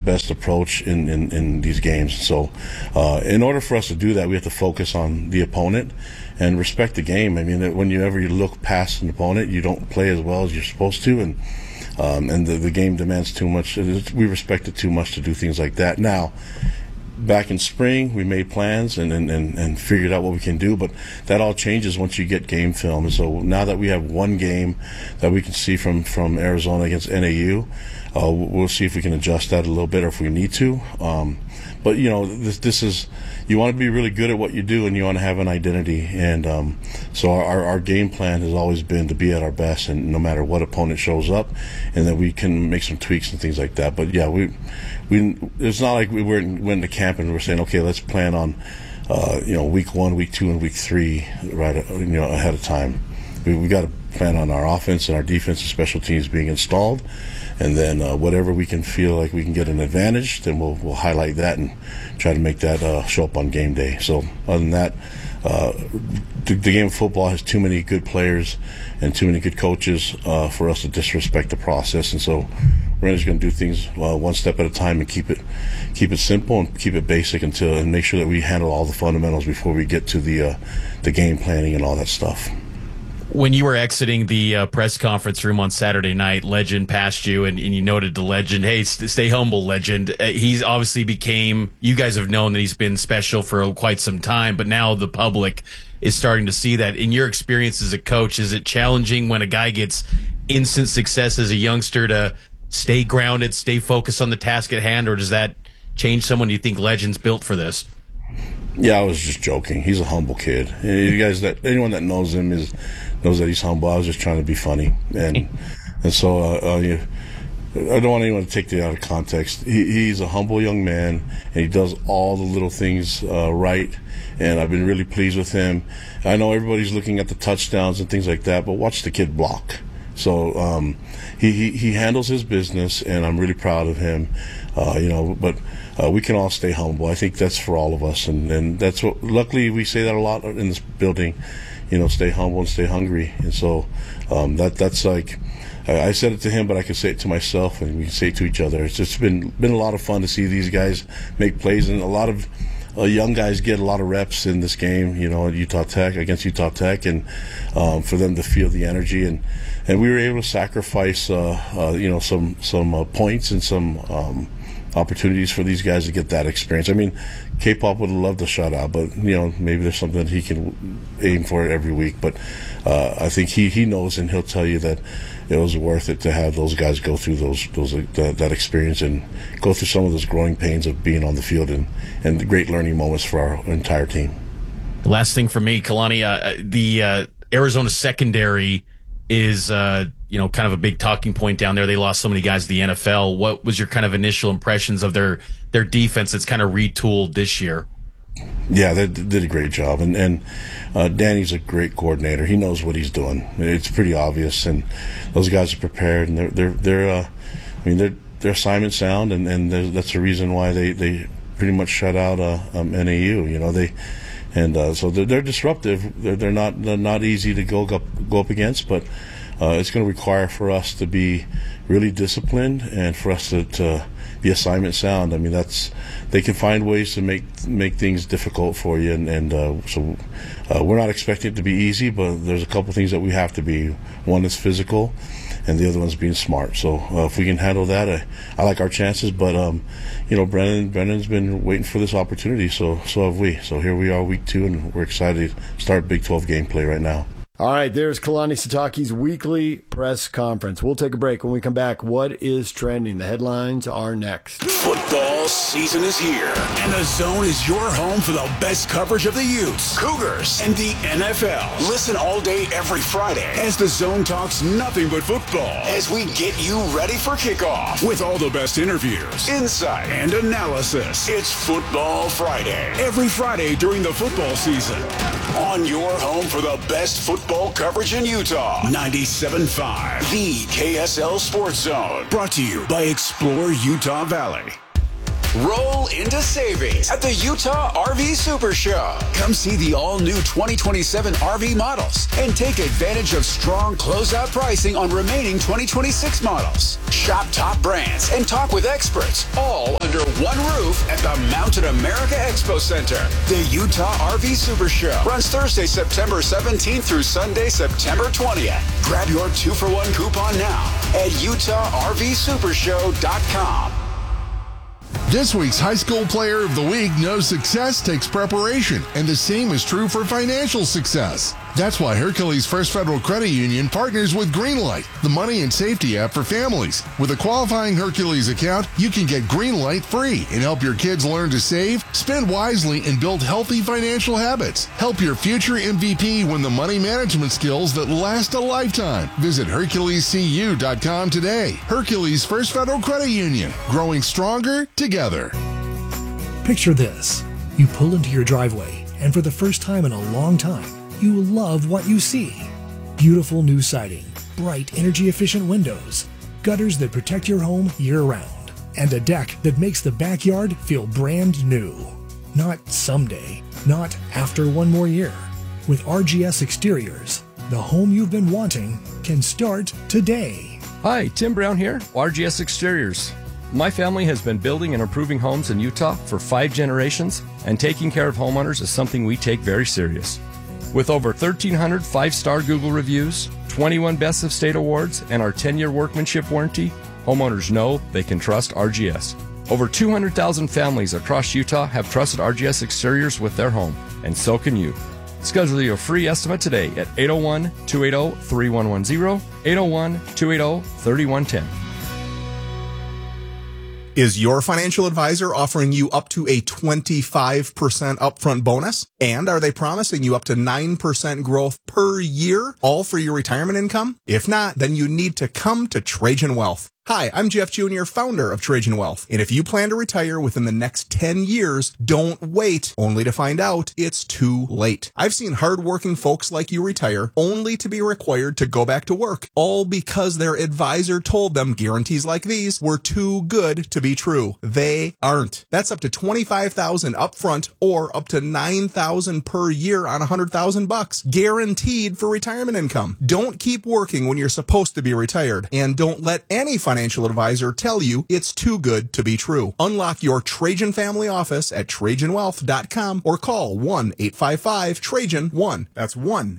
best approach in these games. So in order for us to do that, we have to focus on the opponent and respect the game. I mean, whenever you look past an opponent, you don't play as well as you're supposed to, and the game demands too much. We respect it too much to do things like that. Now, back in spring, we made plans and figured out what we can do, but that all changes once you get game film. And so now that we have one game that we can see from Arizona against NAU, we'll see if we can adjust that a little bit or if we need to. But this is, you want to be really good at what you do, and you want to have an identity. And so our game plan has always been to be at our best, and no matter what opponent shows up, and then we can make some tweaks and things like that. But yeah, it's not like we went to camp and we're saying, okay, let's plan on week 1, week 2, and week 3 right ahead of time. We got to plan on our offense and our defense and special teams being installed, and then whatever we can feel like we can get an advantage, then we'll highlight that and try to make that show up on game day. So other than that, the game of football has too many good players and too many good coaches for us to disrespect the process, and so we're just going to do things one step at a time and keep it simple and keep it basic and make sure that we handle all the fundamentals before we get to the game planning and all that stuff. When you were exiting the press conference room on Saturday night, Legend passed you, and you noted to Legend, hey, stay humble, Legend. He's obviously you guys have known that he's been special for quite some time, but now the public is starting to see that. In your experience as a coach, is it challenging when a guy gets instant success as a youngster to stay grounded, stay focused on the task at hand, or does that change someone? Do you think Legend's built for this? Yeah, I was just joking. He's a humble kid. You guys, anyone that knows him knows that he's humble. I was just trying to be funny, and so I don't want anyone to take it out of context. He's a humble young man, and he does all the little things right. And I've been really pleased with him. I know everybody's looking at the touchdowns and things like that, but watch the kid block. So he handles his business, and I'm really proud of him. But we can all stay humble. I think that's for all of us, and that's what. Luckily, we say that a lot in this building. Stay humble and stay hungry. And so that's like, I said it to him, but I can say it to myself, and we can say it to each other. It's just been a lot of fun to see these guys make plays, and a lot of young guys get a lot of reps in this game, against Utah Tech, and for them to feel the energy, and we were able to sacrifice some points and some opportunities for these guys to get that experience. I mean, K-Pop would have loved a shutout, but maybe there's something that he can aim for every week. But I think he knows, and he'll tell you that it was worth it to have those guys go through that experience and go through some of those growing pains of being on the field and the great learning moments for our entire team. Last thing for me, Kalani, the Arizona secondary is kind of a big talking point down there. They lost so many guys to the NFL. What was your kind of initial impressions of their defense that's kind of retooled this year? Yeah, they did a great job, and Danny's a great coordinator. He knows what he's doing. It's pretty obvious, and those guys are prepared, and they're assignment sound, and that's the reason why they pretty much shut out NAU. So they're disruptive. They're not easy to go up against, but it's going to require for us to be really disciplined and for us to be assignment sound. I mean, they can find ways to make things difficult for you, so we're not expecting it to be easy, but there's a couple things that we have to be. One is physical, and the other one's being smart. So if we can handle that, I like our chances. But Brennan's been waiting for this opportunity, so have we. So here we are, week 2, and we're excited to start Big 12 gameplay right now. All right, there's Kalani Sitake's weekly press conference. We'll take a break. When we come back, what is trending? The headlines are next. Football season is here, and The Zone is your home for the best coverage of the Utes, Cougars, and the NFL. Listen all day, every Friday, as The Zone talks nothing but football, as we get you ready for kickoff with all the best interviews, insight, and analysis. It's Football Friday, every Friday during the football season, on your home for the best football coverage in Utah. 97.5, the KSL Sports Zone. Brought to you by Explore Utah Valley. Roll into savings at the Utah RV Super Show. Come see the all-new 2027 RV models and take advantage of strong closeout pricing on remaining 2026 models. Shop top brands and talk with experts, all under one roof at the Mountain America Expo Center. The Utah RV Super Show runs Thursday, September 17th through Sunday, September 20th. Grab your 2-for-1 coupon now at UtahRVSupershow.com. This week's High School Player of the Week knows success takes preparation, and the same is true for financial success. That's why Hercules First Federal Credit Union partners with Greenlight, the money and safety app for families. With a qualifying Hercules account, you can get Greenlight free and help your kids learn to save, spend wisely, and build healthy financial habits. Help your future MVP win the money management skills that last a lifetime. Visit HerculesCU.com today. Hercules First Federal Credit Union, growing stronger together. Picture this. You pull into your driveway, and for the first time in a long time, you love what you see. Beautiful new siding, bright energy-efficient windows, gutters that protect your home year-round, and a deck that makes the backyard feel brand new. Not someday, not after one more year. With RGS Exteriors, the home you've been wanting can start today. Hi, Tim Brown here, RGS Exteriors. My family has been building and improving homes in Utah for 5 generations, and taking care of homeowners is something we take very serious. With over 1,300 5-star Google reviews, 21 Best of State awards, and our 10-year workmanship warranty, homeowners know they can trust RGS. Over 200,000 families across Utah have trusted RGS Exteriors with their home, and so can you. Schedule your free estimate today at 801-280-3110, 801-280-3110. Is your financial advisor offering you up to a 25% upfront bonus? And are they promising you up to 9% growth per year, all for your retirement income? If not, then you need to come to Trajan Wealth. Hi, I'm Jeff Jr., founder of Trajan Wealth. And if you plan to retire within the next 10 years, don't wait only to find out it's too late. I've seen hardworking folks like you retire only to be required to go back to work, all because their advisor told them guarantees like these were too good to be true. They aren't. That's up to $25,000 upfront or up to $9,000 per year on $100,000, guaranteed for retirement income. Don't keep working when you're supposed to be retired, and don't let any financial advisor tell you it's too good to be true. Unlock your Trajan family office at TrajanWealth.com or call 1-855-TRAJAN-1. That's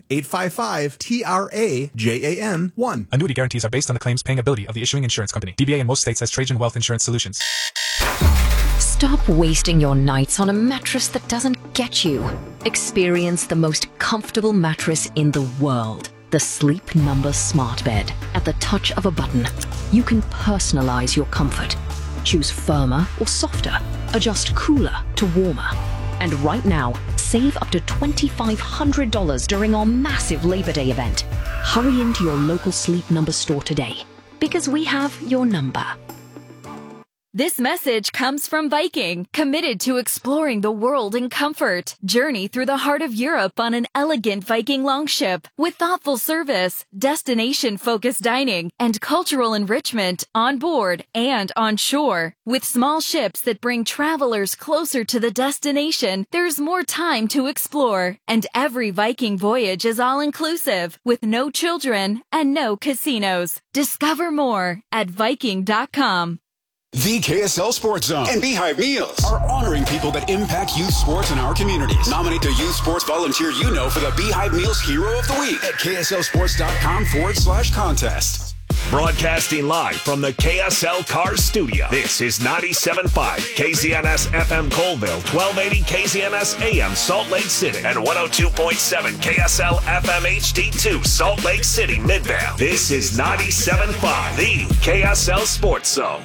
1-855-TRAJAN-1. Annuity guarantees are based on the claims paying ability of the issuing insurance company. DBA in most states has Trajan Wealth Insurance Solutions. Stop wasting your nights on a mattress that doesn't get you. Experience the most comfortable mattress in the world. The Sleep Number Smart Bed. At the touch of a button, you can personalize your comfort. Choose firmer or softer. Adjust cooler to warmer. And right now, save up to $2,500 during our massive Labor Day event. Hurry into your local Sleep Number store today, because we have your number. This message comes from Viking, committed to exploring the world in comfort. Journey through the heart of Europe on an elegant Viking longship with thoughtful service, destination-focused dining, and cultural enrichment on board and on shore. With small ships that bring travelers closer to the destination, there's more time to explore. And every Viking voyage is all-inclusive, with no children and no casinos. Discover more at Viking.com. The KSL Sports Zone and Beehive Meals are honoring people that impact youth sports in our communities. Nominate the youth sports volunteer you know for the Beehive Meals Hero of the Week at KSLSports.com/contest. Broadcasting live from the KSL Cars Studio. This is 97.5 KZNS FM Colville, 1280 KZNS AM Salt Lake City, and 102.7 KSL FM HD2 Salt Lake City Midvale. This is 97.5, the KSL Sports Zone.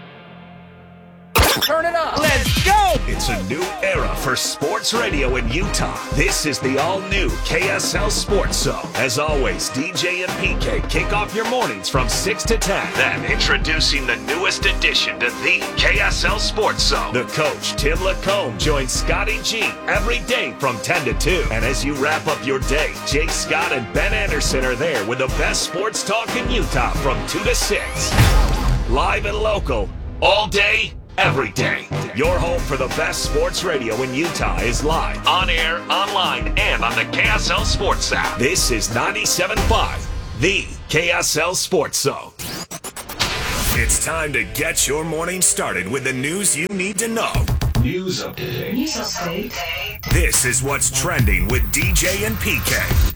Turn it up. Let's go. It's a new era for sports radio in Utah. This is the all-new KSL Sports Zone. As always, DJ and PK kick off your mornings from 6 to 10. Then introducing the newest addition to the KSL Sports Zone. The coach, Tim Lacombe, joins Scotty G every day from 10 to 2. And as you wrap up your day, Jake Scott and Ben Anderson are there with the best sports talk in Utah from 2 to 6. Live and local, all day, every day. Your home for the best sports radio in Utah is live, on air, online, and on the KSL Sports app. This is 97.5, the KSL Sports Zone. It's time to get your morning started with the news you need to know. News update. This is what's trending with DJ and PK.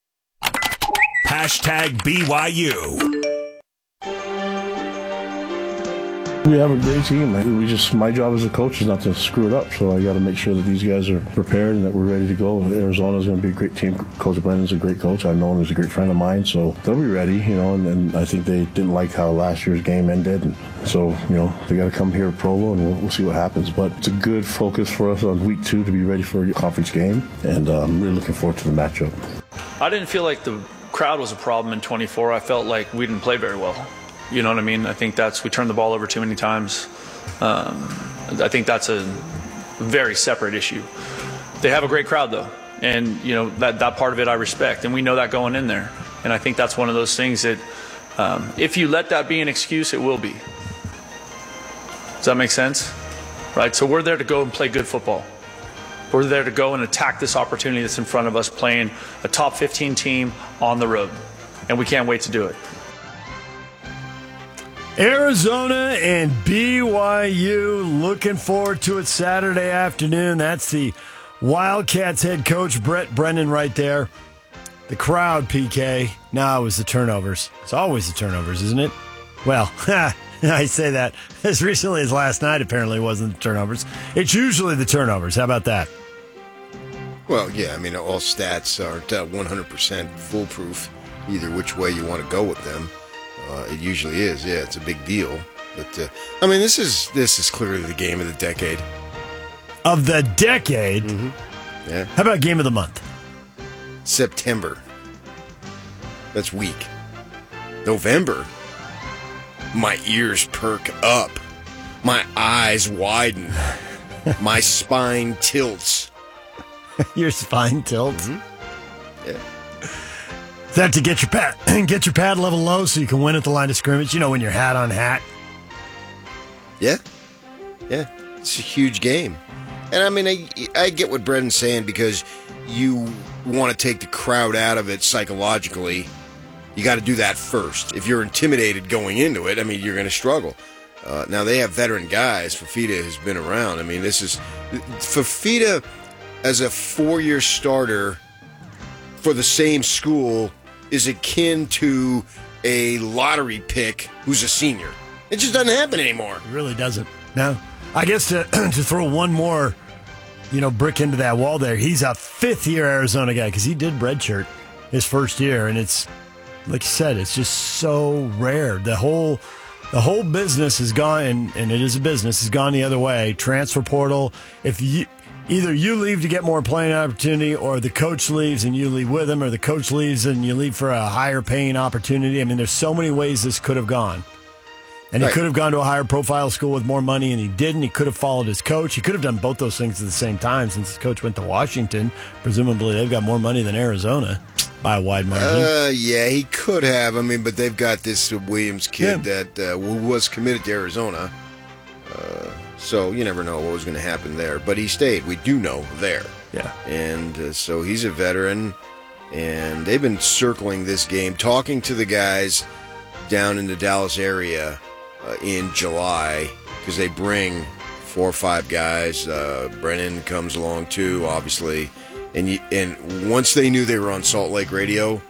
Hashtag BYU. We have a great team. My job as a coach is not to screw it up, so I got to make sure that these guys are prepared and that we're ready to go. Arizona is going to be a great team. Coach Brennan's a great coach. I've known him as a great friend of mine, so they'll be ready, and I think they didn't like how last year's game ended, and so, they got to come here to Provo, and we'll see what happens. But it's a good focus for us on week 2 to be ready for a conference game, and I'm really looking forward to the matchup. I didn't feel like the crowd was a problem in 24. I felt like we didn't play very well. You know what I mean? I think we turned the ball over too many times. I think that's a very separate issue. They have a great crowd, though. And, that part of it I respect. And we know that going in there. And I think that's one of those things that if you let that be an excuse, it will be. Does that make sense? Right? So we're there to go and play good football. We're there to go and attack this opportunity that's in front of us, playing a top 15 team on the road. And we can't wait to do it. Arizona and BYU, looking forward to it Saturday afternoon. That's the Wildcats head coach, Brett Brennan, right there. The crowd, PK. No, it was the turnovers. It's always the turnovers, isn't it? Well, I say that as recently as last night, apparently it wasn't the turnovers. It's usually the turnovers. How about that? Well, yeah, all stats aren't 100% foolproof, either which way you want to go with them. It usually is. Yeah, it's a big deal. But this is clearly the game of the decade. Of the decade? Mm-hmm. Yeah. How about game of the month? September. That's weak. November. My ears perk up. My eyes widen. My spine tilts. Your spine tilts? Mm-hmm. Yeah. Is that to get your pad level low so you can win at the line of scrimmage? When you're hat on hat? Yeah. Yeah. It's a huge game. And I get what Brendan's saying, because you want to take the crowd out of it psychologically. You got to do that first. If you're intimidated going into it, you're going to struggle. Now, they have veteran guys. Fafita has been around. Fafita as a 4-year starter for the same school is akin to a lottery pick who's a senior. It just doesn't happen anymore. It really doesn't. No. I guess to throw one more, brick into that wall there, he's a 5th-year Arizona guy, because he did redshirt his first year, and it's, like you said, it's just so rare. The whole business has gone, and it is a business, has gone the other way. Transfer portal, either you leave to get more playing opportunity, or the coach leaves and you leave with him, or the coach leaves and you leave for a higher paying opportunity. There's so many ways this could have gone. And he could have gone to a higher profile school with more money, and he didn't. He could have followed his coach. He could have done both those things at the same time, since his coach went to Washington. Presumably they've got more money than Arizona by a wide margin. Yeah, he could have. But they've got this Williams kid that was committed to Arizona. So you never know what was going to happen there. But he stayed. We do know there. Yeah. And so he's a veteran. And they've been circling this game, talking to the guys down in the Dallas area in July, because they bring 4 or 5 guys. Brennan comes along too, obviously. And once they knew they were on Salt Lake Radio,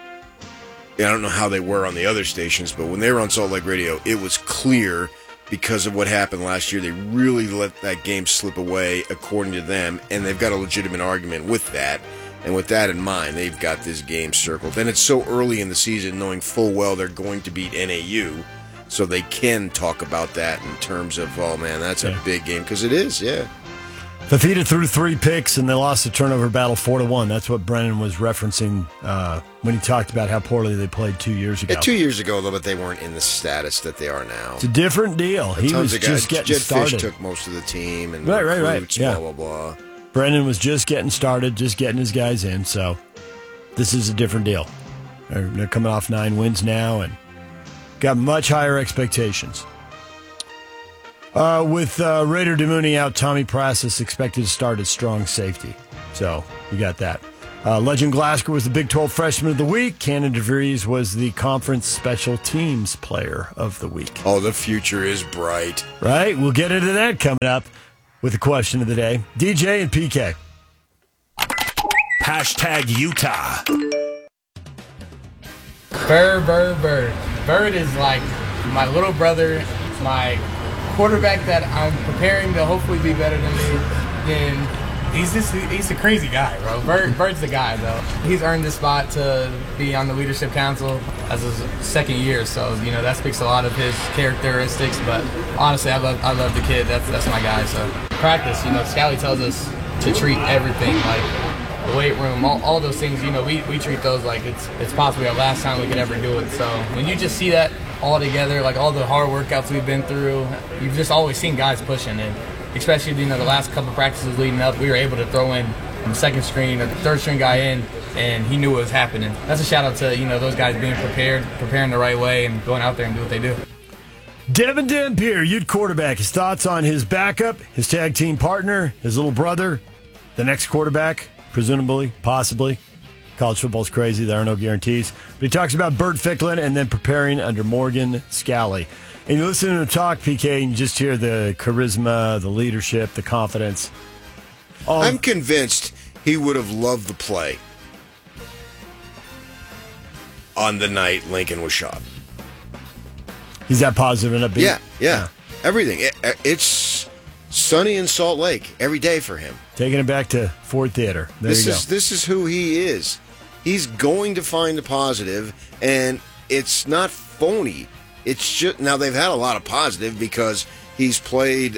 I don't know how they were on the other stations, but when they were on Salt Lake Radio, it was clear, because of what happened last year, they really let that game slip away, according to them, and they've got a legitimate argument with that. And with that in mind, they've got this game circled. And it's so early in the season, knowing full well they're going to beat NAU, so they can talk about that in terms of, oh man, that's a big game, because it is, yeah. Fafita threw 3 picks, and they lost the turnover battle 4-1. That's what Brennan was referencing when he talked about how poorly they played 2 years ago. Yeah, 2 years ago, though, but they weren't in the status that they are now. It's a different deal. He was just getting started. Jed Fish took most of the team, and right. blah, blah, blah. Brennan was just getting started, just getting his guys in, so this is a different deal. They're coming off 9 wins now and got much higher expectations. With Raider Demouni out, Tommy Prass is expected to start at strong safety. So you got that. Legend Glasgow was the Big 12 Freshman of the Week. Cannon DeVries was the Conference Special Teams Player of the Week. Oh, the future is bright. Right? We'll get into that coming up with the question of the day. DJ and PK. Hashtag Utah. Bird. Bird is like my little brother, my quarterback that I'm preparing to hopefully be better than me. And he's a crazy guy, bro. Bird's the guy, though. He's earned this spot to be on the leadership council as his second year, so that speaks a lot of his characteristics. But honestly, I love the kid. That's my guy. So practice, Scally tells us to treat everything like the weight room, all those things. We treat those like it's possibly our last time we could ever do it. So when you just see that all together, like all the hard workouts we've been through, you've just always seen guys pushing, and especially the last couple of practices leading up, we were able to throw in the second string or the third string guy in, and he knew what was happening. That's a shout out to those guys being preparing the right way, and going out there and do what they do. Devin Dampier, Ute quarterback. His thoughts on his backup, his tag team partner, his little brother, the next quarterback, presumably, possibly. College football's crazy. There are no guarantees. But he talks about Bert Ficklin and then preparing under Morgan Scally. And you listen to him talk, PK, and you just hear the charisma, the leadership, the confidence. I'm convinced he would have loved the play on the night Lincoln was shot. He's that positive and upbeat? Yeah. Everything. It's sunny in Salt Lake every day for him. Taking it back to Ford Theater. This is who he is. He's going to find the positive, and it's not phony. It's just now they've had a lot of positive because he's played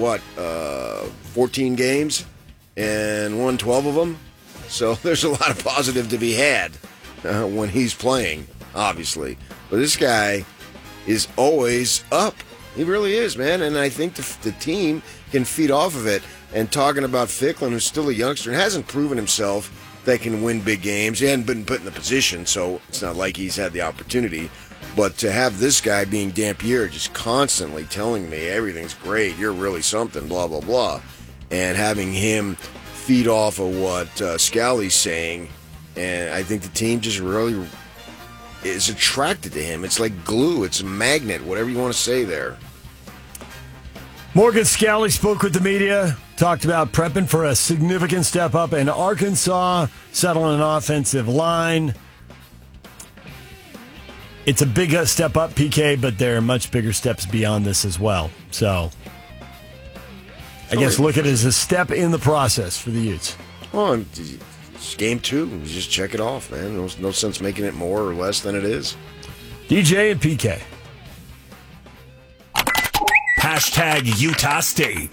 14 games and won 12 of them. So there's a lot of positive to be had when he's playing, obviously. But this guy is always up. He really is, man. And I think the team can feed off of it. And talking about Ficklin, who's still a youngster and hasn't proven himself that can win big games. He hadn't been put in the position, so it's not like he's had the opportunity. But to have this guy being Dampier just constantly telling me everything's great, you're really something, blah, blah, blah, and having him feed off of what Scally's saying, and I think the team just really is attracted to him. It's like glue. It's a magnet, whatever you want to say there. Morgan Scally spoke with the media, talked about prepping for a significant step up in Arkansas, settling an offensive line. It's a big step up, PK, but there are much bigger steps beyond this as well. So I guess look at it as a step in the process for the Utes. Well, it's game 2. You just check it off, man. No sense making it more or less than it is. DJ and PK. Hashtag Utah State.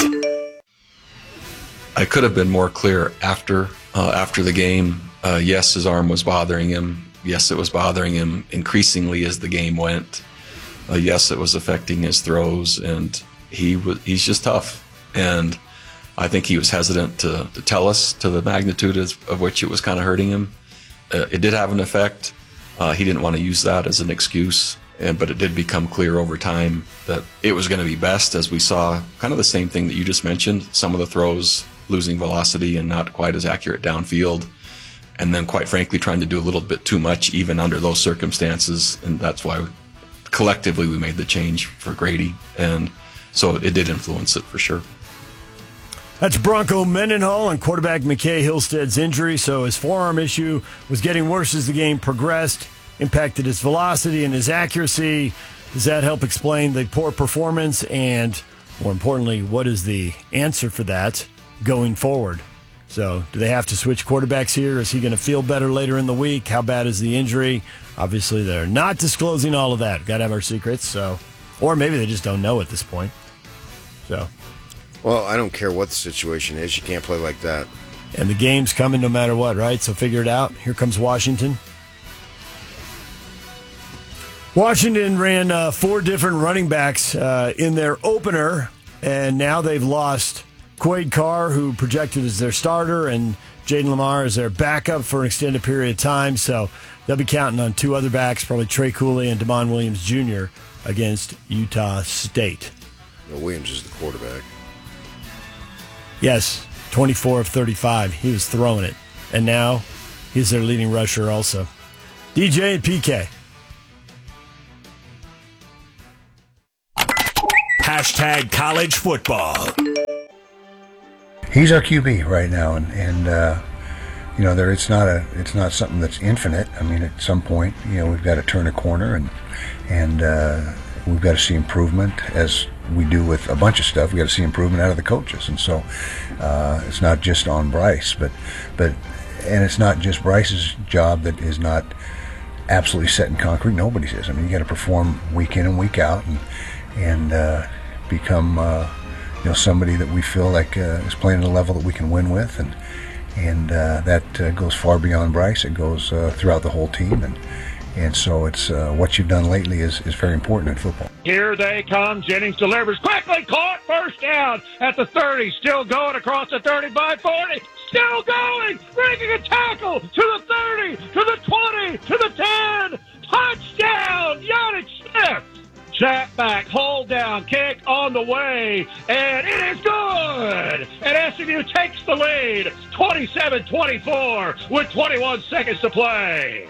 I could have been more clear after the game. Yes, his arm was bothering him. Yes, it was bothering him increasingly as the game went. Yes, it was affecting his throws, and he's just tough. And I think he was hesitant to tell us to the magnitude of which it was kind of hurting him. It did have an effect. He didn't want to use that as an excuse. But it did become clear over time that it was going to be best, as we saw kind of the same thing that you just mentioned. Some of the throws losing velocity and not quite as accurate downfield. And then, quite frankly, trying to do a little bit too much even under those circumstances. And that's why collectively we made the change for Grady. And so it did influence it for sure. That's Bronco Mendenhall on quarterback McKay Hillstead's injury. So his forearm issue was getting worse as the game progressed. Impacted his velocity and his accuracy. Does that help explain the poor performance? And more importantly, what is the answer for that going forward? So do they have to switch quarterbacks here? Is he going to feel better later in the week? How bad is the injury? Obviously, they're not disclosing all of that. Got to have our secrets. So, or maybe they just don't know at this point. So, well, I don't care what the situation is. You can't play like that. And the game's coming no matter what, right? So figure it out. Here comes Washington. Washington ran 4 different running backs in their opener, and now they've lost Quade Carr, who projected as their starter, and Jaden Lamar as their backup for an extended period of time. So they'll be counting on 2 other backs, probably Trey Cooley and Damon Williams Jr. against Utah State. No, Williams is the quarterback. Yes, 24 of 35. He was throwing it. And now He's their leading rusher also. DJ and PK. Hashtag college football. He's our QB right now, and it's not something that's infinite. I mean, at some point, we've got to turn a corner, and we've got to see improvement, as we do with a bunch of stuff. We got to see improvement out of the coaches, and so it's not just on Bryce, but it's not just Bryce's job that is not absolutely set in concrete. Nobody's is. I mean, you got to perform week in and week out, and become somebody that we feel like is playing at a level that we can win with, and that goes far beyond Bryce. It goes throughout the whole team, and so it's what you've done lately is very important in football. Here they come. Jennings delivers. Quickly caught. First down at the 30. Still going across the 35, 40. Still going. Making a tackle to the 30, to the 20, to the 10. Touchdown, Yannick Smith. Snap back, hold down, kick on the way, and it is good! And SMU takes the lead, 27-24, with 21 seconds to play.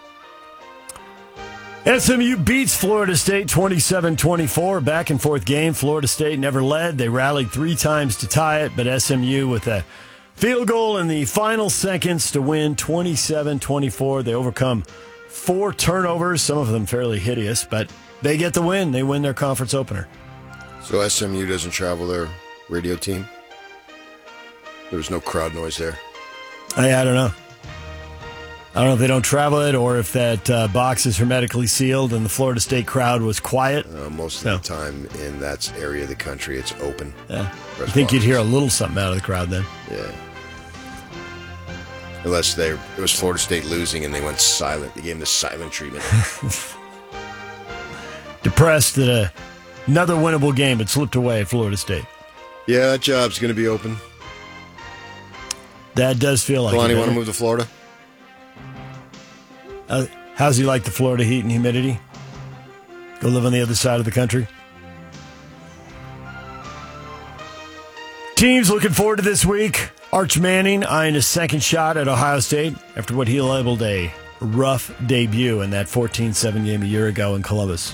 SMU beats Florida State 27-24. Back and forth game. Florida State never led. They rallied 3 times to tie it, but SMU with a field goal in the final seconds to win 27-24. They overcome 4 turnovers, some of them fairly hideous, but they get the win. They win their conference opener. So SMU doesn't travel their radio team? There was no crowd noise there? I don't know. I don't know if they don't travel it or if that box is hermetically sealed and the Florida State crowd was quiet. Most of the time in that area of the country, it's open. Yeah. I think you'd hear a little something out of the crowd then. Yeah. Unless it was Florida State losing and they went silent. They gave them the silent treatment. Depressed that another winnable game had slipped away at Florida State. Yeah, that job's going to be open. That does feel like Kalani it. Want to move to Florida? How's he like the Florida heat and humidity? Go live on the other side of the country? Teams looking forward to this week. Arch Manning eyeing a second shot at Ohio State after what he labeled a rough debut in that 14-7 game a year ago in Columbus.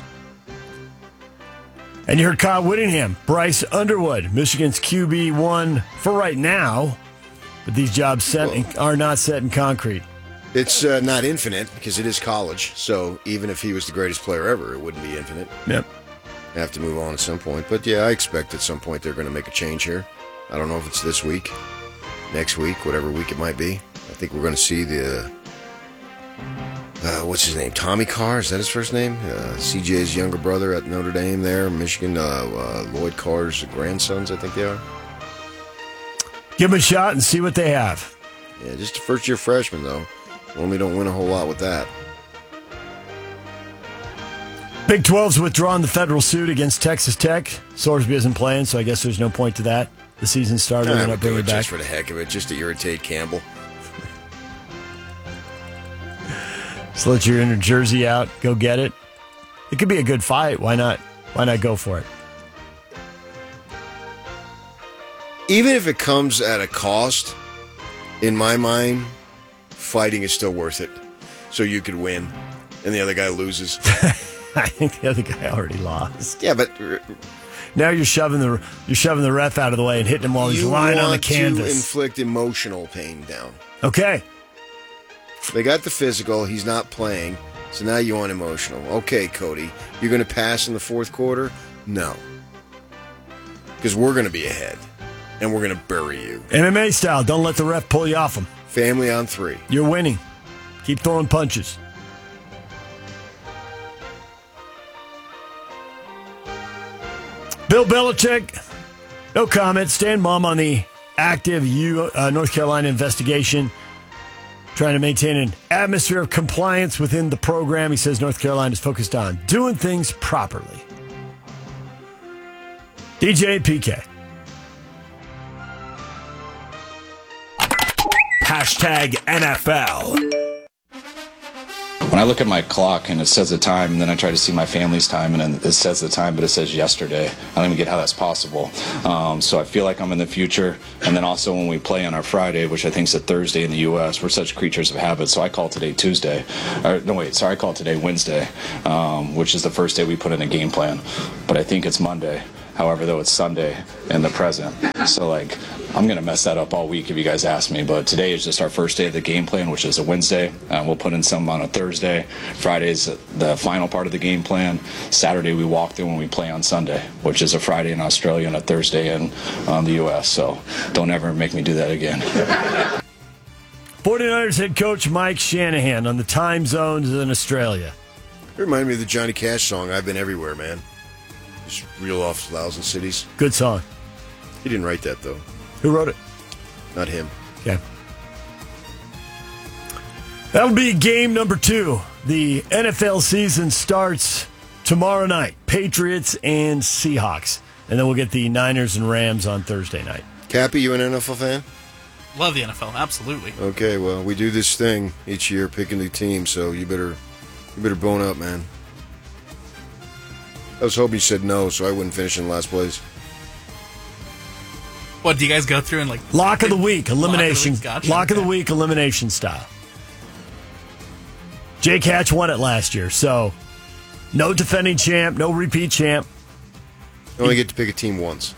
And you heard Kyle Whittingham, Bryce Underwood, Michigan's QB1 for right now, but these jobs are not set in concrete. It's not infinite because it is college, so even if he was the greatest player ever, it wouldn't be infinite. Yep. Have to move on at some point. But yeah, I expect at some point they're going to make a change here. I don't know if it's this week, next week, whatever week it might be. I think we're going to see the, what's his name, Tommy Carr, is that his first name? CJ's younger brother at Notre Dame there, Michigan, Lloyd Carr's grandsons, I think they are. Give them a shot and see what they have. Yeah, just a first-year freshman, though. Normally don't win a whole lot with that. Big 12's withdrawn the federal suit against Texas Tech. Sorsby isn't playing, so I guess there's no point to that. The season started and not bringing it back. Just for the heck of it, just to irritate Campbell. So let your inner jersey out, go get it. It could be a good fight. Why not? Why not go for it? Even if it comes at a cost, in my mind, fighting is still worth it. So you could win, and the other guy loses. I think the other guy already lost. Yeah, but now you're shoving the ref out of the way and hitting him while he's lying on the canvas. You want to inflict emotional pain down. Okay. They got the physical. He's not playing. So now you want emotional. Okay, Cody. You're going to pass in the fourth quarter? No. Because we're going to be ahead. And we're going to bury you. MMA style. Don't let the ref pull you off him. Family on 3. You're winning. Keep throwing punches. Bill Belichick, no comment. Stand mum on the active North Carolina investigation. Trying to maintain an atmosphere of compliance within the program. He says North Carolina is focused on doing things properly. DJ and PK. Hashtag NFL. when I look at my clock and it says the time, and then I try to see my family's time, and then it says the time, but it says yesterday. I don't even get how that's possible. So I feel like I'm in the future. And then also when we play on our Friday, which I think is a Thursday in the U.S., we're such creatures of habit. So I call today Tuesday. I call today Wednesday, which is the first day we put in a game plan. But I think it's Monday. However, though, it's Sunday in the present. So, I'm going to mess that up all week if you guys ask me. But today is just our first day of the game plan, which is a Wednesday. We'll put in some on a Thursday. Friday is the final part of the game plan. Saturday, we walk through when we play on Sunday, which is a Friday in Australia and a Thursday in the U.S. So don't ever make me do that again. 49ers head coach Mike Shanahan on the time zones in Australia. It reminded me of the Johnny Cash song, I've Been Everywhere, Man. Just reel off 1,000 cities. Good song. He didn't write that, though. Who wrote it? Not him. Okay. That'll be game number 2. The NFL season starts tomorrow night. Patriots and Seahawks. And then we'll get the Niners and Rams on Thursday night. Cappy, you an NFL fan? Love the NFL, absolutely. Okay, well, we do this thing each year, picking the team, so you better bone up, man. I was hoping you said no, so I wouldn't finish in last place. What, do you guys go through and Lock of the week, elimination. Gotcha. Lock of the week, elimination style. Jake Hatch won it last year, so no defending champ, no repeat champ. You only get to pick a team once.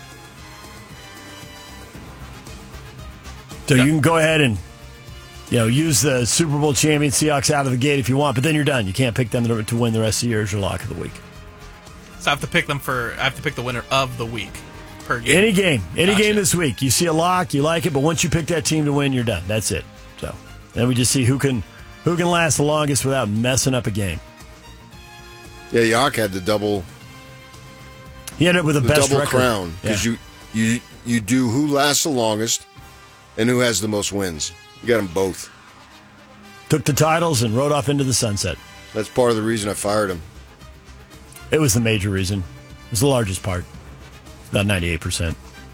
So you can go ahead and use the Super Bowl champion Seahawks out of the gate if you want, but then you're done. You can't pick them to win the rest of the year as your lock of the week. So I have to pick the winner of the week per game. Any game Gotcha. this week. You see a lock, you like it, but once you pick that team to win, you're done. That's it. So then we just see who can last the longest without messing up a game. Yeah, Yak had the double. He ended up with the best double record. crown because you do who lasts the longest and who has the most wins. You got them both. Took the titles and rode off into the sunset. That's part of the reason I fired him. It was the major reason. It was the largest part. About 98%.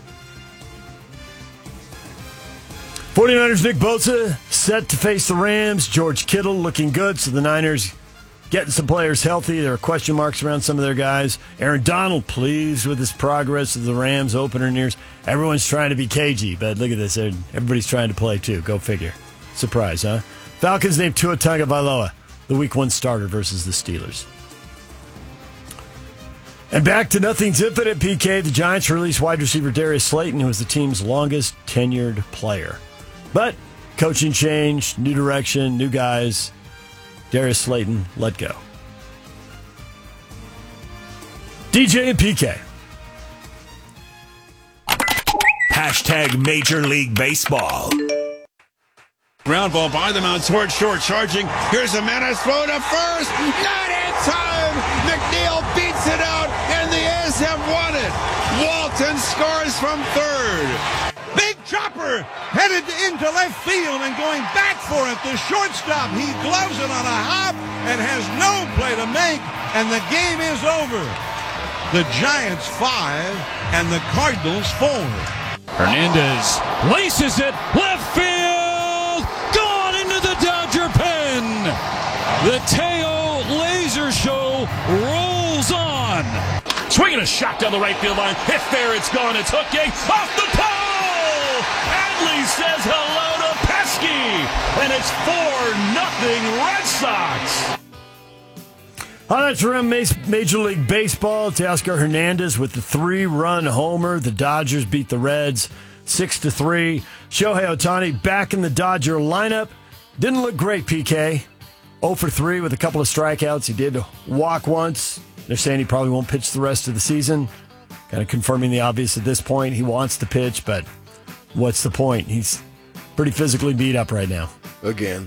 49ers Nick Bosa set to face the Rams. George Kittle looking good, so the Niners getting some players healthy. There are question marks around some of their guys. Aaron Donald pleased with his progress of the Rams opener nears. Everyone's trying to be cagey, but look at this. Everybody's trying to play too. Go figure. Surprise, huh? Falcons named Tua Tagovailoa the Week 1 starter versus the Steelers. And back to nothing's infinite, PK. The Giants released wide receiver Darius Slayton, who was the team's longest tenured player. But coaching change, new direction, new guys. Darius Slayton let go. DJ and PK. Hashtag Major League Baseball. Ground ball by the mound towards short, charging. Here's a menace throw to first. Not in time. McNeil beats it out, and the A's have won it. Walton scores from third. Big chopper headed into left field and going back for it. The shortstop, he gloves it on a hop and has no play to make, and the game is over. The Giants 5 and the Cardinals 4. Hernandez laces it left field, gone into the Dodger pen. The Teo Laser Show rolls on. Swinging a shot down the right field line. Hit fair, it's gone. It's hooked off the pole. Adley says hello to Pesky, and it's 4-0 Red Sox. Highlights around Major League Baseball. Teoscar Hernandez with the 3-run homer. The Dodgers beat the Reds 6-3. Shohei Ohtani back in the Dodger lineup. Didn't look great, PK. 0 for 3 with a couple of strikeouts. He did walk once. They're saying he probably won't pitch the rest of the season. Kind of confirming the obvious at this point. He wants to pitch, but what's the point? He's pretty physically beat up right now. Again.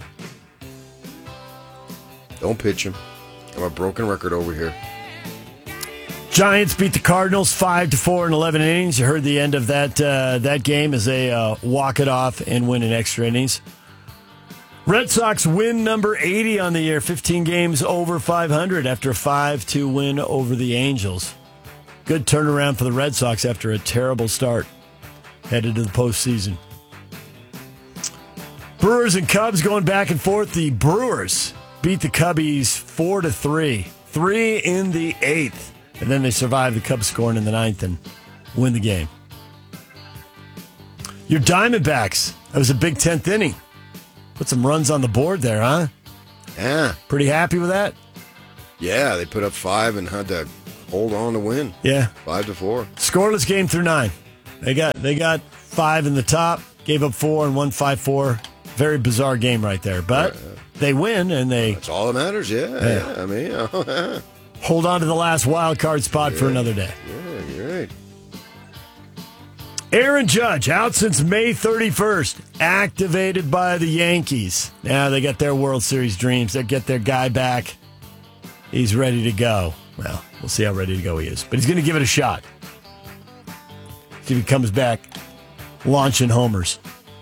Don't pitch him. I'm a broken record over here. Giants beat the Cardinals 5-4 in 11 innings. You heard the end of that game as they walk it off and win in extra innings. Red Sox win number 80 on the year, 15 games over 500 after a 5-2 win over the Angels. Good turnaround for the Red Sox after a terrible start headed to the postseason. Brewers and Cubs going back and forth. The Brewers beat the Cubbies 4-3. 3 in the 8th. And then they survive the Cubs scoring in the 9th and win the game. Your Diamondbacks. That was a big 10th inning. Put some runs on the board there, huh? Yeah. Pretty happy with that? Yeah, they put up 5 and had to hold on to win. Yeah. 5-4. Scoreless game through 9. They got 5 in the top, gave up 4 and won 5-4. Very bizarre game right there. But they win, and that's all that matters, yeah. I mean, hold on to the last wild card spot for another day. Yeah, you're right. Aaron Judge, out since May 31st, activated by the Yankees. Now they got their World Series dreams. They get their guy back. He's ready to go. Well, we'll see how ready to go he is. But he's going to give it a shot. See if he comes back launching homers.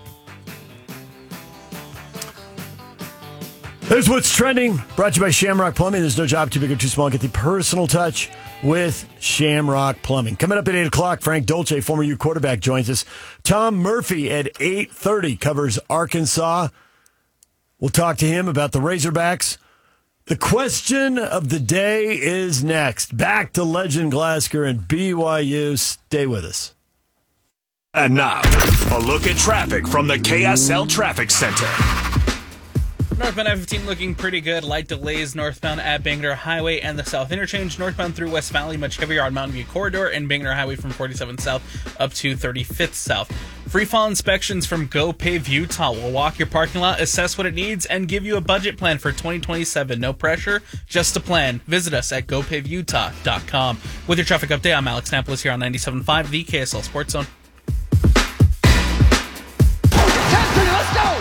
There's what's trending. Brought to you by Shamrock Plumbing. There's no job too big or too small. Get the personal touch with Shamrock Plumbing. Coming up at 8 o'clock, Frank Dolce, former U quarterback, joins us. Tom Murphy at 8:30 covers Arkansas. We'll talk to him about the Razorbacks. The question of the day is next. Back to Legend Glasgow and BYU. Stay with us. And now, a look at traffic from the KSL Traffic Center. Northbound I-15 looking pretty good. Light delays northbound at Bangor Highway and the South Interchange. Northbound through West Valley, much heavier on Mountain View Corridor and Bangor Highway from 47th South up to 35th South. Free-fall inspections from Go Pave Utah will walk your parking lot, assess what it needs, and give you a budget plan for 2027. No pressure, just a plan. Visit us at gopavutah.com. With your traffic update, I'm Alex Napolis here on 97.5, the KSL Sports Zone. Let's go!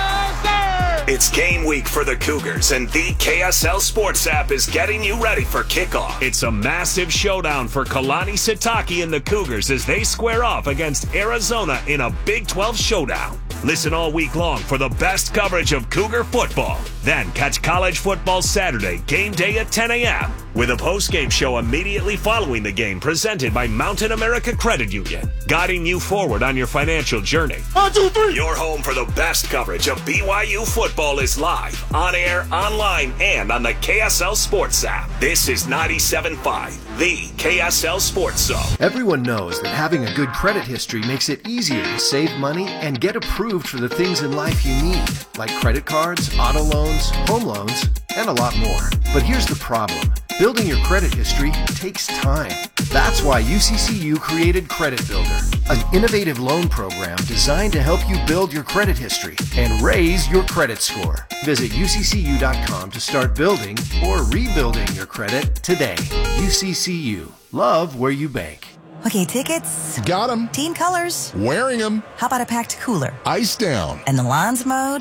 It's game week for the Cougars, and the KSL Sports app is getting you ready for kickoff. It's a massive showdown for Kalani Sitake and the Cougars as they square off against Arizona in a Big 12 showdown. Listen all week long for the best coverage of Cougar football. Then catch college football Saturday, game day at 10 a.m. with a post-game show immediately following the game presented by Mountain America Credit Union, guiding you forward on your financial journey. 1, 2, 3. Your home for the best coverage of BYU football is live, on air, online, and on the KSL Sports app. This is 97.5, the KSL Sports Zone. Everyone knows that having a good credit history makes it easier to save money and get approved for the things in life you need, like credit cards, auto loans, home loans, and a lot more. But here's the problem. Building your credit history takes time. That's why UCCU created Credit Builder, an innovative loan program designed to help you build your credit history and raise your credit score. Visit UCCU.com to start building or rebuilding your credit today. UCCU. Love where you bank. Okay, tickets. Got them. Team colors. Wearing them. How about a packed cooler? Ice down. And the lawns mowed?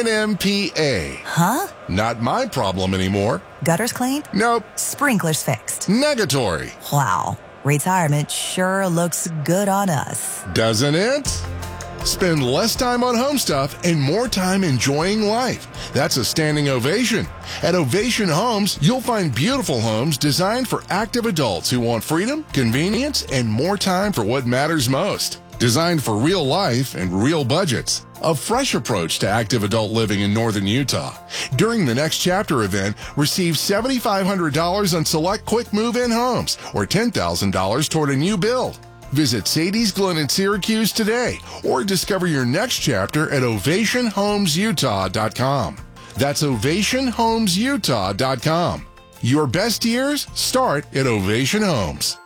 NMPA. Huh? Not my problem anymore. Gutters cleaned? Nope. Sprinklers fixed? Negatory. Wow. Retirement sure looks good on us. Doesn't it? Spend less time on home stuff and more time enjoying life. That's a standing ovation. At Ovation Homes, you'll find beautiful homes designed for active adults who want freedom, convenience, and more time for what matters most. Designed for real life and real budgets. A fresh approach to active adult living in northern Utah. During the Next Chapter event, receive $7,500 on select quick move-in homes or $10,000 toward a new build. Visit Sadie's Glen in Syracuse today or discover your next chapter at OvationHomesUtah.com. That's OvationHomesUtah.com. Your best years start at Ovation Homes.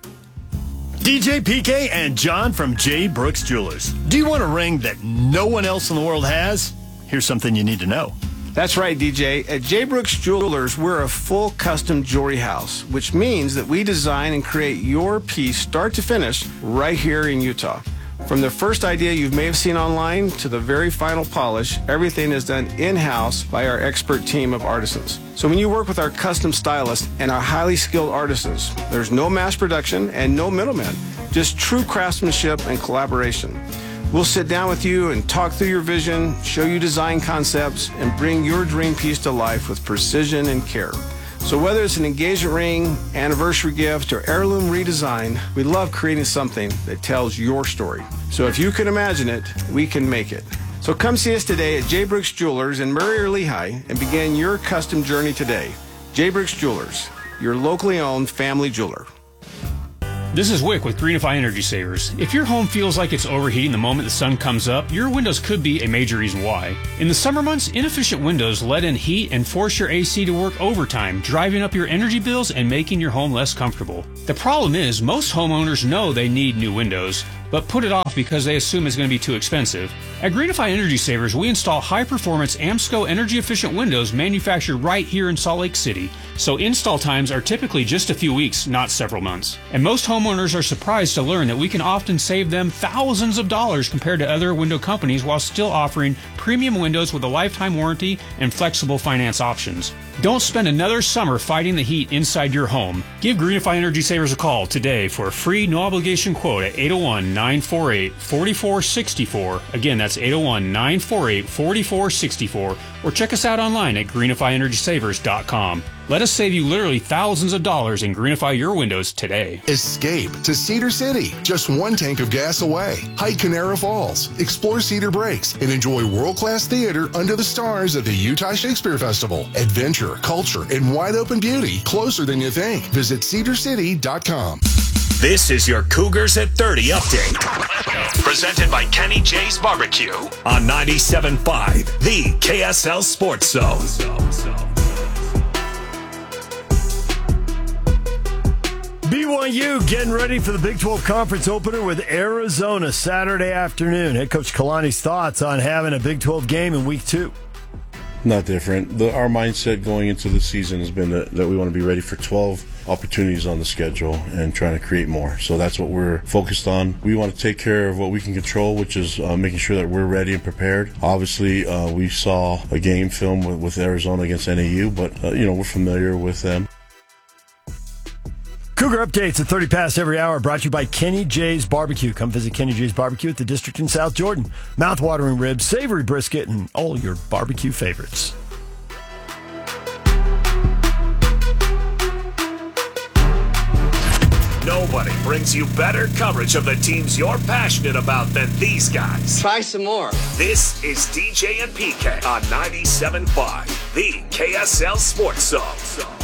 DJ PK and John from J. Brooks Jewelers. Do you want a ring that no one else in the world has? Here's something you need to know. That's right, DJ. At J. Brooks Jewelers, we're a full custom jewelry house, which means that we design and create your piece start to finish right here in Utah. From the first idea you may have seen online to the very final polish, everything is done in-house by our expert team of artisans. So when you work with our custom stylists and our highly skilled artisans, there's no mass production and no middlemen, just true craftsmanship and collaboration. We'll sit down with you and talk through your vision, show you design concepts, and bring your dream piece to life with precision and care. So whether it's an engagement ring, anniversary gift, or heirloom redesign, we love creating something that tells your story. So if you can imagine it, we can make it. So come see us today at J. Brooks Jewelers in Murray or Lehigh and begin your custom journey today. J. Brooks Jewelers, your locally owned family jeweler. This is Wick with Greenify Energy Savers. If your home feels like it's overheating the moment the sun comes up, your windows could be a major reason why. In the summer months, inefficient windows let in heat and force your AC to work overtime, driving up your energy bills and making your home less comfortable. The problem is, most homeowners know they need new windows, but put it off because they assume it's going to be too expensive. At Greenify Energy Savers, we install high-performance AMSCO energy-efficient windows manufactured right here in Salt Lake City, so install times are typically just a few weeks, not several months. And most homeowners are surprised to learn that we can often save them thousands of dollars compared to other window companies while still offering premium windows with a lifetime warranty and flexible finance options. Don't spend another summer fighting the heat inside your home. Give Greenify Energy Savers a call today for a free no-obligation quote at 801-948-4464. Again, that's 801-948-4464. Or check us out online at greenifyenergysavers.com. Let us save you literally thousands of dollars and greenify your windows today. Escape to Cedar City, just one tank of gas away. Hike Canara Falls, explore Cedar Breaks, and enjoy world-class theater under the stars at the Utah Shakespeare Festival. Adventure, culture, and wide-open beauty closer than you think. Visit cedarcity.com. This is your Cougars at 30 update. Presented by Kenny J's Barbecue on 97.5, the KSL Sports Zone. BYU getting ready for the Big 12 Conference opener with Arizona Saturday afternoon. Head Coach Kalani's thoughts on having a Big 12 game in Week 2. Not different. Our mindset going into the season has been that we want to be ready for 12 opportunities on the schedule and trying to create more. So that's what we're focused on. We want to take care of what we can control, which is making sure that we're ready and prepared. Obviously, we saw a game film with Arizona against NAU, but we're familiar with them. Cougar Updates at 30 past every hour, brought to you by Kenny J's Barbecue. Come visit Kenny J's Barbecue at the District in South Jordan. Mouth-watering ribs, savory brisket, and all your barbecue favorites. Nobody brings you better coverage of the teams you're passionate about than these guys. Try some more. This is DJ and PK on 97.5, the KSL Sports Zone.